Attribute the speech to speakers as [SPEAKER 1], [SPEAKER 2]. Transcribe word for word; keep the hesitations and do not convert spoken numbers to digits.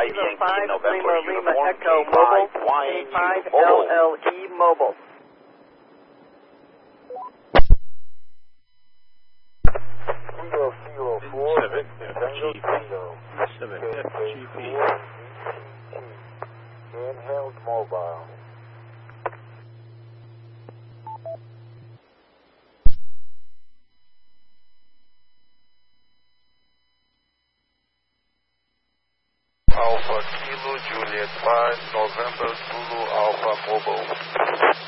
[SPEAKER 1] Kilo
[SPEAKER 2] Yankee
[SPEAKER 1] five,
[SPEAKER 2] November
[SPEAKER 1] Lima Lima
[SPEAKER 2] uniform,
[SPEAKER 1] Echo
[SPEAKER 2] K
[SPEAKER 1] Mobile,
[SPEAKER 2] five Y
[SPEAKER 1] K
[SPEAKER 2] N U
[SPEAKER 1] five
[SPEAKER 2] mobile.
[SPEAKER 1] L L E Mobile.
[SPEAKER 3] Kilo Kilo four,
[SPEAKER 4] Civic
[SPEAKER 3] Tango
[SPEAKER 4] F G P.
[SPEAKER 3] Kilo.
[SPEAKER 4] Civic
[SPEAKER 3] K
[SPEAKER 4] F G P.
[SPEAKER 3] four, handheld mobile. Alpha Kilo Juliet five, November Zulu Alpha Mobile.